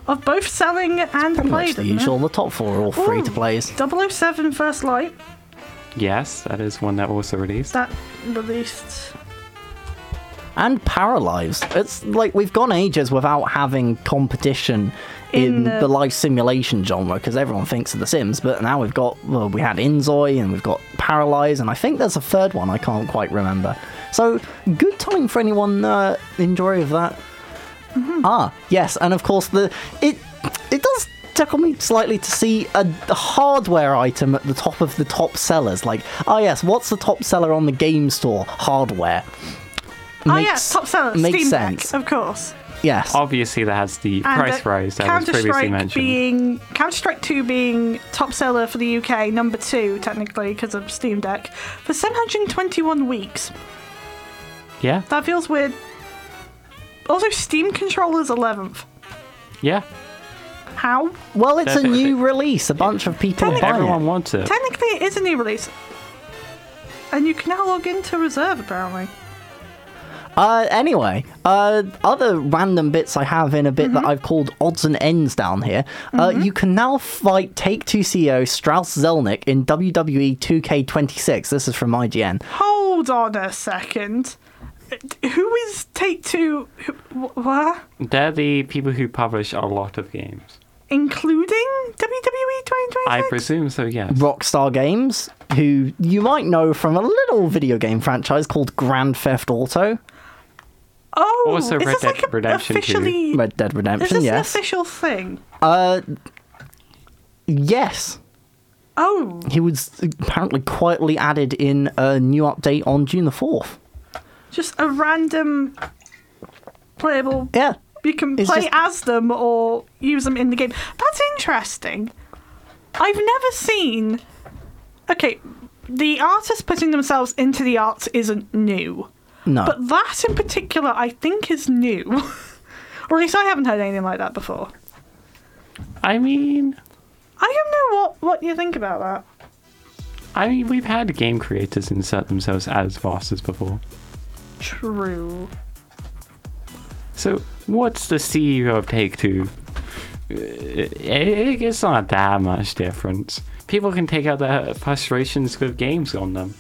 of both selling and Pretty much played. the usual. The top 4 are all free to plays. 007 First Light. Yes, that is one that also released. That released. And Paralives. It's like we've gone ages without having competition in the life simulation genre because everyone thinks of The Sims, but now we had Inzoi and we've got Paralives, and I think there's a third one I can't quite remember. So good time for anyone in joy of that. Mm-hmm. Yes, and of course it does tickle me slightly to see a hardware item at the top of the top sellers. Like, yes, what's the top seller on the game store? Hardware. Yes, top seller. Makes Steam sense. Deck, of course. Yes. Obviously, that has the price rise that was previously mentioned. Counter-Strike 2 being top seller for the UK, number 2 technically because of Steam Deck, for 721 weeks. Yeah. That feels weird. Also, Steam Controller's 11th. Yeah. How? Well, it's a new release. A bunch of people buy it. Everyone wants it. Technically, it is a new release. And you can now log into Reserve, apparently. Anyway, other random bits I have in a bit that I've called odds and ends down here. You can now fight Take-Two CEO Strauss Zelnick in WWE 2K26. This is from IGN. Hold on a second. Who is Take-Two? What? They're the people who publish a lot of games. Including WWE 2026? I presume so, yes. Rockstar Games, who you might know from a little video game franchise called Grand Theft Auto. Oh, also is Red this Dead Redemption 2. officially... Red Dead Redemption, Is this yes. an official thing? Yes. Oh. He was apparently quietly added in a new update on June the 4th. Just a random playable... Yeah. You can play as them or use them in the game. That's interesting. I've never seen... Okay, the artists putting themselves into the arts isn't new. No. But that in particular, I think, is new. Or at least I haven't heard anything like that before. I mean... I don't know what you think about that. I mean, we've had game creators insert themselves as bosses before. True. So, what's the CEO of Take-Two? It's not that much difference. People can take out their frustrations with games on them.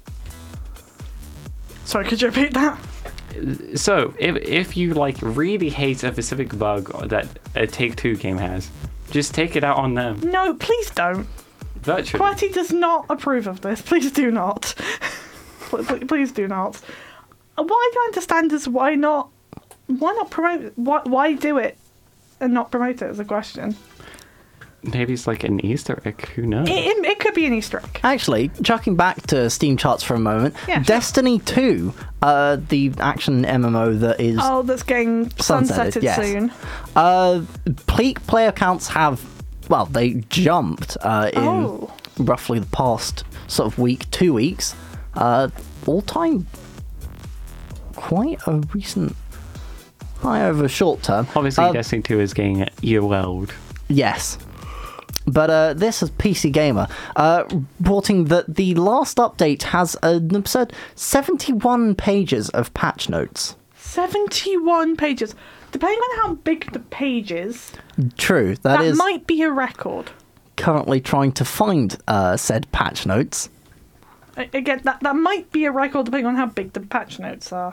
Sorry, could you repeat that? So, if you really hate a specific bug that a Take-Two game has, just take it out on them. No, please don't. Virtually. Quality does not approve of this. Please do not. Please do not. What I don't understand is why not promote it? Why do it and not promote it is a question. Maybe it's like an Easter egg. Who knows? It could be an Easter egg. Actually, chucking back to Steam charts for a moment, Yeah, sure. Destiny 2, the action MMO that is... Oh, that's getting sunsetted yes. soon. Peak player counts have... Well, they jumped in roughly the past sort of week, 2 weeks. All-time... Quite a recent high over short term. Obviously, Destiny 2 is getting UL'd. Yes. But this is PC Gamer reporting that the last update has an absurd 71 pages of patch notes. 71 pages. Depending on how big the page is, True, that is might be a record. currently trying to find said patch notes. Again, that might be a record depending on how big the patch notes are.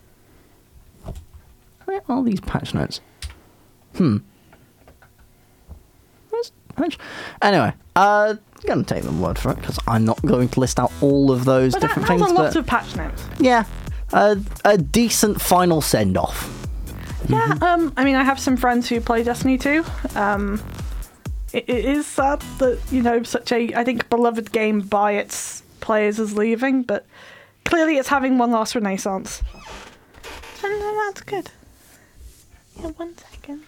Where are these patch notes? Where's patch? Anyway, I'm going to take the word for it because I'm not going to list out all of those But different that has things. a lot of patch notes. Yeah, a decent final send-off. Yeah, I mean, I have some friends who play Destiny 2. It is sad that, such a, I think, beloved game by its players is leaving, but clearly it's having one last renaissance. And that's good. Yeah, 1 second.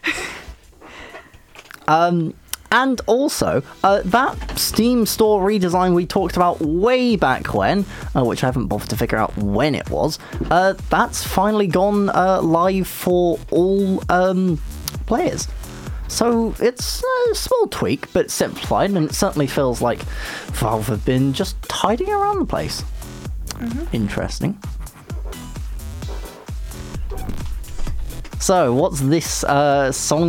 And also, that Steam Store redesign we talked about way back when, which I haven't bothered to figure out when it was, that's finally gone live for all players. So it's a small tweak, but simplified, and it certainly feels like Valve have been just tidying around the place. Interesting. So, what's this song